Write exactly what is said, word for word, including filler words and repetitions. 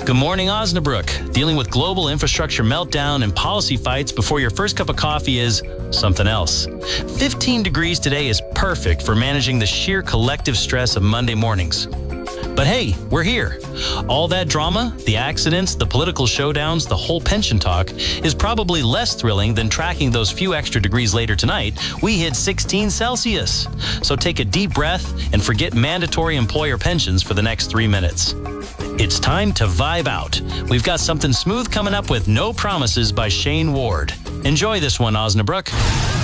Good morning, Osnabrück. Dealing with global infrastructure meltdown and policy fights before your first cup of coffee is something else. fifteen degrees today is perfect for managing the sheer collective stress of Monday mornings. But hey, we're here. All that drama, the accidents, the political showdowns, the whole pension talk is probably less thrilling than tracking those few extra degrees later tonight. We hit sixteen Celsius. So take a deep breath and forget mandatory employer pensions for the next three minutes. It's time to vibe out. We've got something smooth coming up with No Promises by Shane Ward. Enjoy this one, Osnabrück.